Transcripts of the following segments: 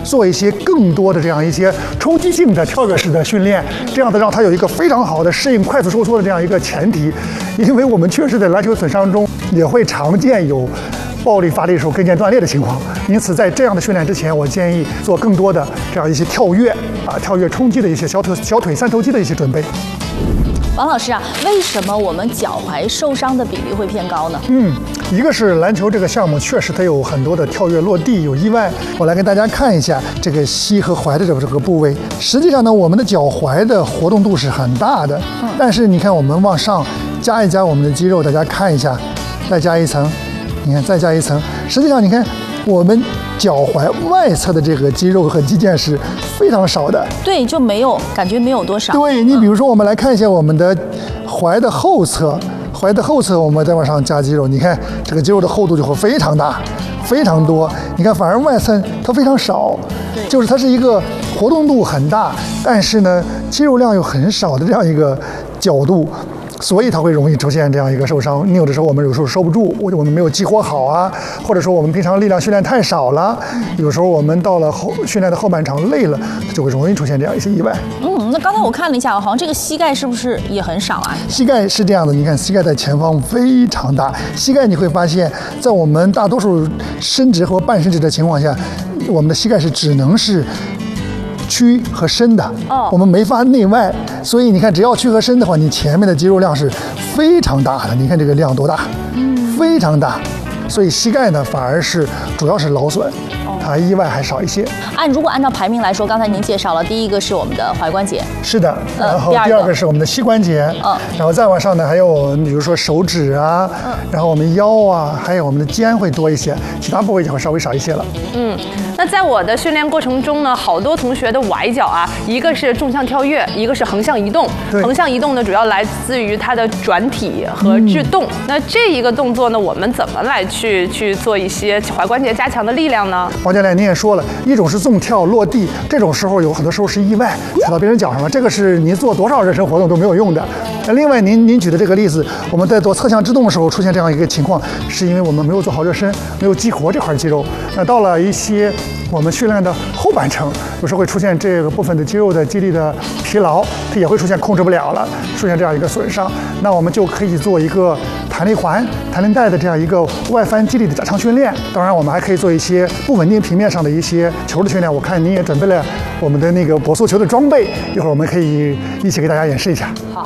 做一些更多的这样一些冲击性的跳跃式的训练，这样的让他有一个非常好的适应快速收缩的这样一个前提。因为我们确实在篮球损伤中也会常见有暴力发力时候跟腱断裂的情况，因此在这样的训练之前，我建议做更多的这样一些跳跃跳跃冲击的一些小腿三头肌的一些准备。 王老师啊，为什么我们脚踝受伤的比例会偏高呢？ 一个是篮球这个项目确实它有很多的跳跃落地有意外，我来给大家看一下这个膝和踝的这个部位。实际上呢，我们的脚踝的活动度是很大的，但是你看我们往上加一加我们的肌肉，大家看一下，再加一层，你看再加一层，实际上你看我们脚踝外侧的这个肌肉和肌腱是非常少的， 对，就没有感觉没有多少。 对，你比如说我们来看一下我们的踝的后侧，我们再往上加肌肉，你看这个肌肉的厚度就会非常大，非常多。你看反而外侧它非常少，就是它是一个活动度很大，但是呢肌肉量又很少的这样一个角度。所以它会容易出现这样一个受伤。你有的时候我们有时候收不住，我们没有激活好啊，或者说我们平常力量训练太少了，有时候我们到了训练的后半场累了，就会容易出现这样一些意外。 那刚才我看了一下，好像这个膝盖是不是也很少啊？ 膝盖是这样的，你看膝盖在前方非常大，膝盖你会发现在我们大多数伸直和半伸直的情况下，我们的膝盖是只能是屈和伸的，我们没法内外，所以你看，只要屈和伸的话，你前面的肌肉量是非常大的。你看这个量多大，非常大，所以膝盖呢反而是主要是劳损，它意外还少一些。 如果按照排名来说，刚才您介绍了，第一个是我们的踝关节， 是的，然后第二个是我们的膝关节，然后再往上呢还有我们比如说手指啊，然后我们腰啊，还有我们的肩会多一些，其他部位就会稍微少一些了。 那在我的训练过程中呢，好多同学的崴脚啊，一个是纵向跳跃，一个是横向移动。横向移动呢，主要来自于它的转体和制动。那这一个动作呢，我们怎么来去做一些踝关节加强的力量呢？ 王教练您也说了，一种是纵跳落地，这种时候有很多时候是意外踩到别人脚上了，这个是您做多少热身活动都没有用的。另外您举的这个例子，我们在做侧向制动的时候出现这样一个情况，是因为我们没有做好热身，没有激活这块肌肉。那到了一些我们训练的后半程，有时候会出现这个部分的肌肉的肌力的疲劳，它也会出现控制不了了，出现这样一个损伤。那我们就可以做一个弹力环、弹力带的这样一个外翻肌力的加强训练。当然，我们还可以做一些不稳定平面上的一些球的训练。我看您也准备了我们的那个搏速球的装备，一会儿我们可以一起给大家演示一下。 好，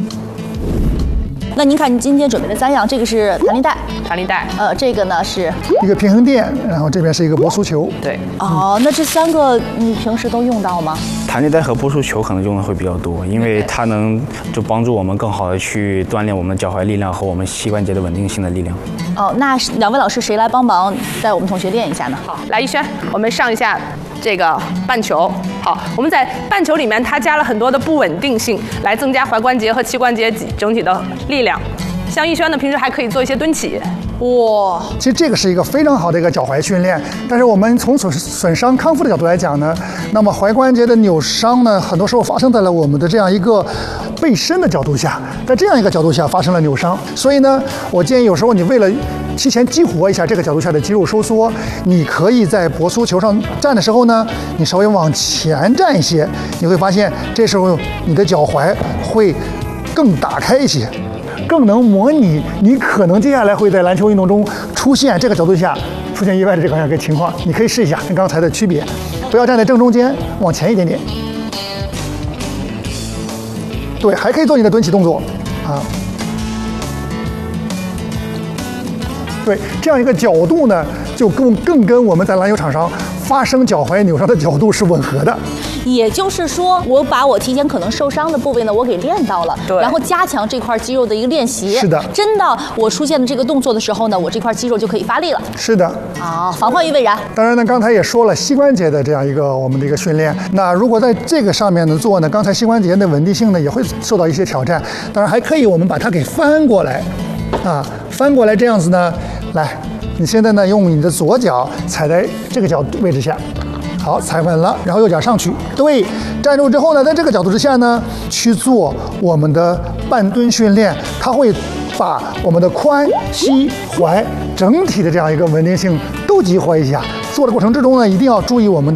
那您看，您今天准备的3样，这个是弹力带，这个呢是一个平衡垫，然后这边是一个搏速球。 对。 那这3个你平时都用到吗？ 弹力带和搏速球可能用的会比较多，因为它能就帮助我们更好的去锻炼我们脚踝力量和我们膝关节的稳定性的力量。 那2位老师谁来帮忙带我们同学练一下呢？ 好，来一轩，我们上一下这个半球。好，我们在半球里面它加了很多的不稳定性，来增加踝关节和膝关节整体的力量。像逸轩呢，平时还可以做一些蹲起。 哇， 其实这个是一个非常好的一个脚踝训练，但是我们从损伤康复的角度来讲呢，那么踝关节的扭伤呢，很多时候发生在了我们的这样一个背伸的角度下，在这样一个角度下发生了扭伤，所以呢，我建议有时候你为了提前激活一下这个角度下的肌肉收缩，你可以在搏速球上站的时候呢，你稍微往前站一些，你会发现这时候你的脚踝会更打开一些，更能模拟你可能接下来会在篮球运动中出现这个角度下出现意外的这样一个情况。你可以试一下跟刚才的区别，不要站在正中间，往前一点点。对，还可以做你的蹲起动作啊。对，这样一个角度呢，就更跟我们在篮球场上发生脚踝扭伤的角度是吻合的。 也就是说，我把我提前可能受伤的部位呢，我给练到了，然后加强这块肌肉的一个练习。 是的， 真的我出现的这个动作的时候呢，我这块肌肉就可以发力了。 是的。 防患于未然。 当然呢，刚才也说了膝关节的这样一个我们的一个训练。那如果在这个上面呢做呢，刚才膝关节的稳定性呢也会受到一些挑战。当然还可以，我们把它给翻过来，翻过来这样子呢，来，你现在呢用你的左脚踩在这个位置下。好，踩稳了，然后右脚上去，对，站住之后呢，在这个角度之下呢，去做我们的半蹲训练，它会把我们的髋、膝、踝整体的这样一个稳定性都激活一下。做的过程之中呢，一定要注意我们